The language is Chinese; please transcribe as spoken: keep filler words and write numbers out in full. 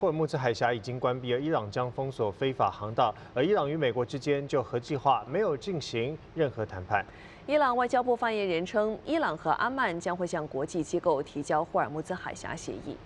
霍尔木兹海峡已经关闭，而伊朗将封锁非法航道，而伊朗与美国之间就核计划没有进行任何谈判。 伊朗外交部发言人称，伊朗和阿曼将会向国际机构提交霍尔木兹海峡协议。